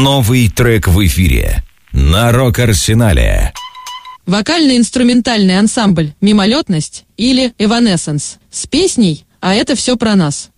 Новый трек в эфире на Рок-Арсенале. Вокально-инструментальный ансамбль «Мимолетность» или «Эванессенс» с песней «А это все про нас».